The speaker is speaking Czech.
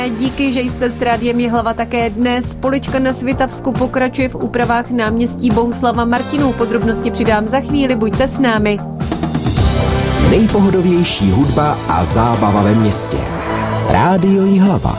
Díky, že jste s Rádiem Jihlava také dnes. Polička na Svitavsku pokračuje v úpravách náměstí Bohuslava Martinů. Podrobnosti přidám za chvíli, buďte s námi. Nejpohodovější hudba a zábava ve městě. Rádio Jihlava.